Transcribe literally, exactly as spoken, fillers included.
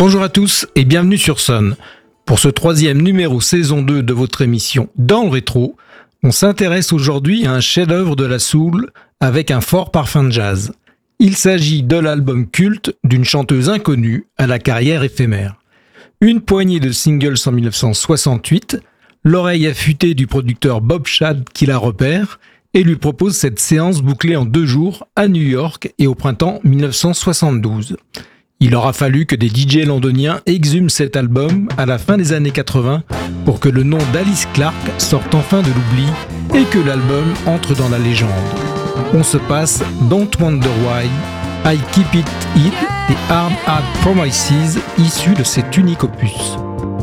Bonjour à tous et bienvenue sur Sun. Pour ce troisième numéro saison deux de votre émission Dans le rétro, on s'intéresse aujourd'hui à un chef-d'œuvre de la soul avec un fort parfum de jazz. Il s'agit de l'album culte d'une chanteuse inconnue à la carrière éphémère. Une poignée de singles en dix-neuf cent soixante-huit, l'oreille affûtée du producteur Bob Shad qui la repère et lui propose cette séance bouclée en deux jours à New York et au printemps dix-neuf cent soixante-douze. Il aura fallu que des D J londoniens exhument cet album à la fin des années quatre-vingts pour que le nom d'Alice Clark sorte enfin de l'oubli et que l'album entre dans la légende. On se passe Don't Wonder Why, I Keep It Hid et Hard Hard Promises issus de cet unique opus.